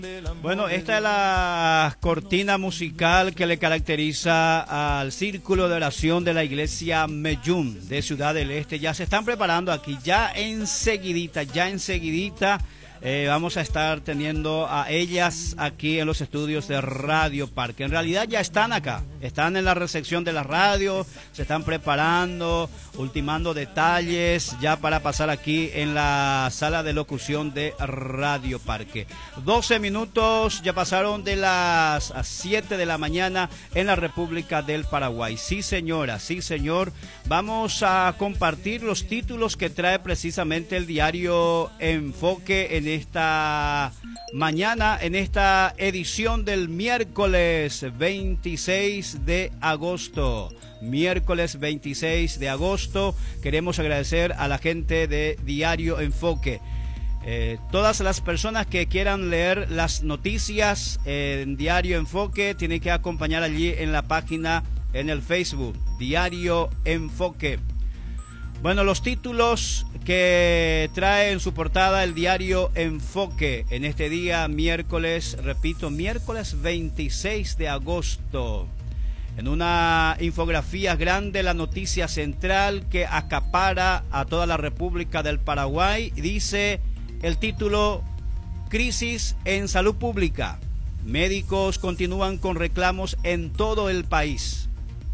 Bueno, esta es la cortina musical que le caracteriza al círculo de oración de la iglesia Medjugorje de Ciudad del Este. Ya se están preparando aquí, ya enseguidita. Vamos a estar teniendo a ellas aquí en los estudios de Radio Parque. En realidad ya están acá, están en la recepción de la radio, se están preparando, ultimando detalles ya para pasar aquí en la sala de locución de Radio Parque. 12 minutos ya pasaron de las 7 de la mañana en la República del Paraguay. Sí, señora, sí, señor. Vamos a compartir los títulos que trae precisamente el diario Enfoque en esta mañana, en esta edición del miércoles 26 de agosto. Miércoles 26 de agosto. Queremos agradecer a la gente de Diario Enfoque. Todas las personas que quieran leer las noticias en Diario Enfoque tienen que acompañar allí en la página, en el Facebook, Diario Enfoque. Bueno, los títulos que trae en su portada el Diario Enfoque en este día, miércoles, repito, miércoles 26 de agosto. En una infografía grande, la noticia central que acapara a toda la República del Paraguay, dice el título: Crisis en salud pública. Médicos continúan con reclamos en todo el país.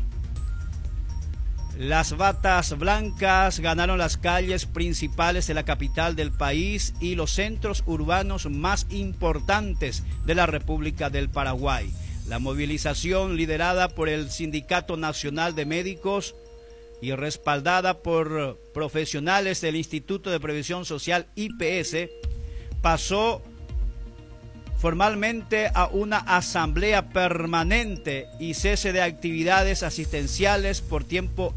Las batas blancas ganaron las calles principales de la capital del país y los centros urbanos más importantes de la República del Paraguay. La movilización, liderada por el Sindicato Nacional de Médicos y respaldada por profesionales del Instituto de Previsión Social IPS, pasó formalmente a una asamblea permanente y cese de actividades asistenciales por tiempo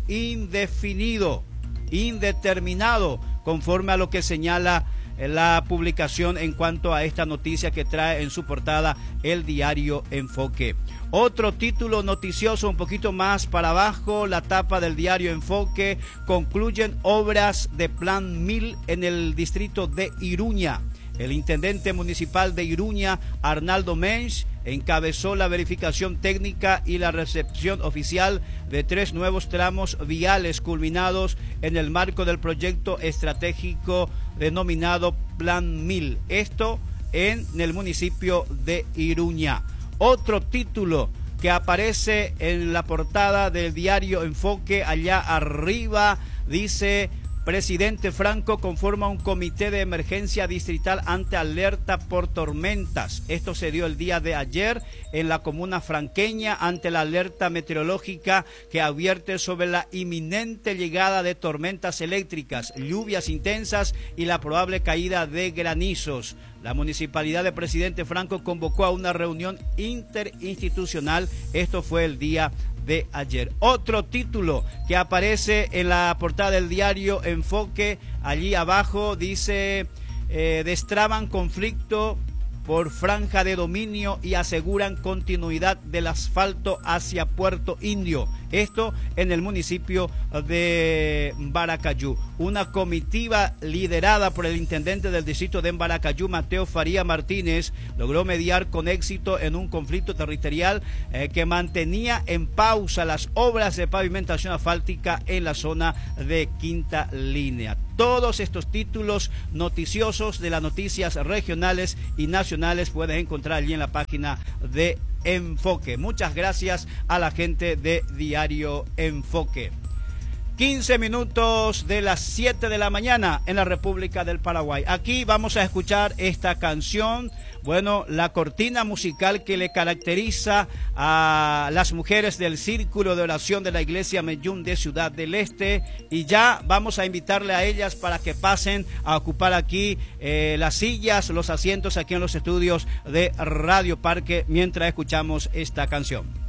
indeterminado, conforme a lo que señala la publicación en cuanto a esta noticia que trae en su portada el Diario Enfoque. Otro título noticioso un poquito más para abajo, la tapa del Diario Enfoque: concluyen obras de Plan 1000 en el distrito de Iruña. El intendente municipal de Iruña, Arnaldo Mensch, encabezó la verificación técnica y la recepción oficial de 3 nuevos tramos viales culminados en el marco del proyecto estratégico denominado Plan 1000. Esto en el municipio de Iruña. Otro título que aparece en la portada del Diario Enfoque allá arriba dice: Presidente Franco conforma un comité de emergencia distrital ante alerta por tormentas. Esto se dio el día de ayer en la comuna franqueña ante la alerta meteorológica que advierte sobre la inminente llegada de tormentas eléctricas, lluvias intensas y la probable caída de granizos. La municipalidad de Presidente Franco convocó a una reunión interinstitucional. Esto fue el día de ayer. Otro título que aparece en la portada del Diario Enfoque, allí abajo dice: destraban conflicto por franja de dominio y aseguran continuidad del asfalto hacia Puerto Indio. Esto en el municipio de Baracayú. Una comitiva liderada por el intendente del distrito de Baracayú, Mateo Faría Martínez, logró mediar con éxito en un conflicto territorial que mantenía en pausa las obras de pavimentación asfáltica en la zona de Quinta Línea. Todos estos títulos noticiosos de las noticias regionales y nacionales puedes encontrar allí en la página de Enfoque. Muchas gracias a la gente de Diario Enfoque. 15 minutos de las 7 de la mañana en la República del Paraguay. Aquí vamos a escuchar esta canción, bueno, la cortina musical que le caracteriza a las mujeres del Círculo de Oración de la Iglesia Medjugorje de Ciudad del Este, y ya vamos a invitarle a ellas para que pasen a ocupar aquí las sillas, los asientos aquí en los estudios de Radio Parque mientras escuchamos esta canción.